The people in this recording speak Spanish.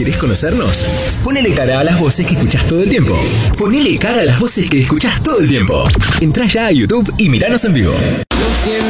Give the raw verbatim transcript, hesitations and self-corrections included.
¿Querés conocernos? Ponele cara a las voces que escuchás todo el tiempo. Ponele cara a las voces que escuchás todo el tiempo. Entrá ya a YouTube y miranos en vivo. No tiene